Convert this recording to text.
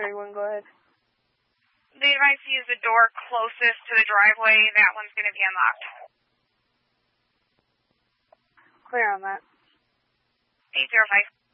631, go ahead. The advice to use the door closest to the driveway. That one's going to be unlocked. Clear on that. 805.